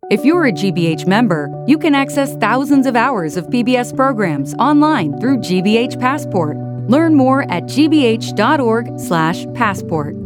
If you're a GBH member, you can access thousands of hours of PBS programs online through GBH Passport. Learn more at gbh.org/passport.